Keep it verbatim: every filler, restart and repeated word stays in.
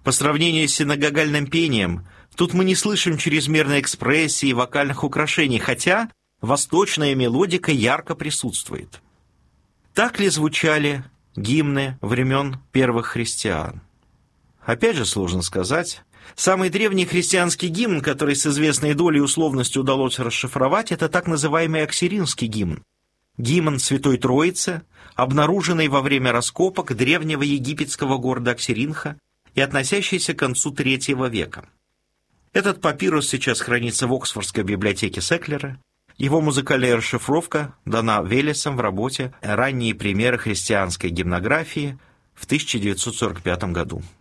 По сравнению с синагогальным пением, тут мы не слышим чрезмерной экспрессии и вокальных украшений, хотя восточная мелодика ярко присутствует. Так ли звучали гимны времен первых христиан? Опять же сложно сказать. Самый древний христианский гимн, который с известной долей условности удалось расшифровать, это так называемый Оксиринский гимн. Гимн Святой Троицы, обнаруженный во время раскопок древнего египетского города Оксиринха и относящийся к концу третьего века. Этот папирус сейчас хранится в Оксфордской библиотеке Секлера. Его музыкальная расшифровка дана Велесом в работе «Ранние примеры христианской гимнографии» в тысяча девятьсот сорок пятом году.